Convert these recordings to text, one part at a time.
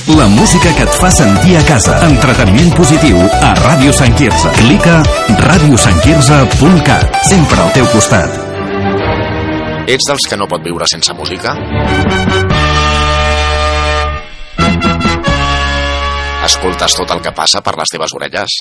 La música que et fa sentir a casa. Entreteniment positiu a Ràdio Sant Quirze. Clica radiosantquirze.cat. Sempre al teu costat. Ets dels que no pot viure sense música? Escoltes tot el que passa per les teves orelles?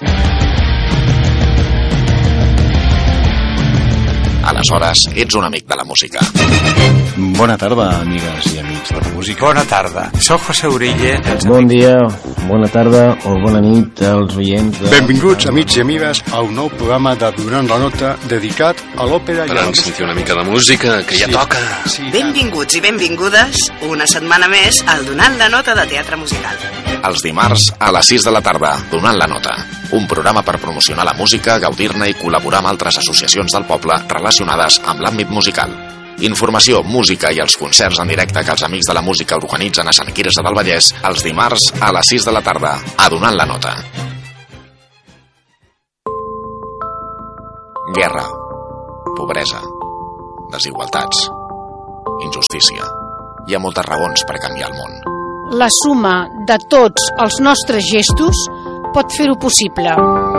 Aleshores, ets un amic de la música. Bona tarda, amigues i amics de la música. Bona tarda. Soc José Urille. Bon dia, bona tarda o bona nit als oients de... Benvinguts, amics i amigues, a un nou programa de Donant la Nota dedicat a l'òpera i al... sentir una mica de música, que ja toca. Sí, benvinguts i benvingudes una setmana més al Donant la Nota de Teatre Musical. Els dimarts a les 6 de la tarda, Donant la Nota. Un programa per promocionar la música, gaudir-ne i col·laborar amb altres associacions del poble relacionades amb l'àmbit musical. Informació, música i els concerts en directe que els amics de la música organitzen a Sant Quirze del Vallès els dimarts a les 6 de la tarda, a Donant la Nota. Guerra, pobresa, desigualtats, injustícia. Hi ha moltes raons per canviar el món. La suma de tots els nostres gestos pot fer-ho possible.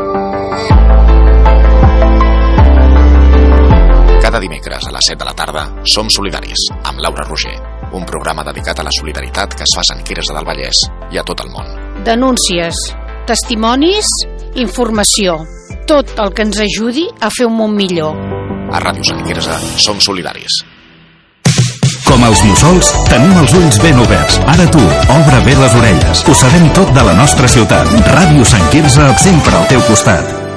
Cada dimecres a les 7 de la tarda Som Solidaris, amb Laura Roger, un programa dedicat a la solidaritat que es fa a Sant Quirze del Vallès i a tot el món. Denúncies, testimonis, informació, tot el que ens ajudi a fer un món millor. A Ràdio Sant Quirze som solidaris. Com els mussols, tenim els ulls ben oberts. Ara tu, obre bé les orelles. Ho sabem tot de la nostra ciutat. Ràdio Sant Quirze, sempre al teu costat.